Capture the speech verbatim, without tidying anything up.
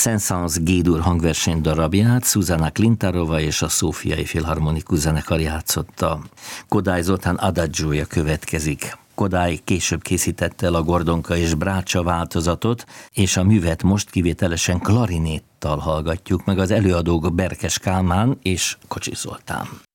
Saint-Saëns G-dur hangverseny darabját Zuzanna Klintarova és a Szófiai Filharmonikus Zenekar játszotta. Kodály Zoltán Adagioja következik. Kodály később készítette el a Gordonka és Brácsa változatot, és a művet most kivételesen klarinéttal hallgatjuk meg, az előadók Berkes Kálmán és Kocsis Zoltán.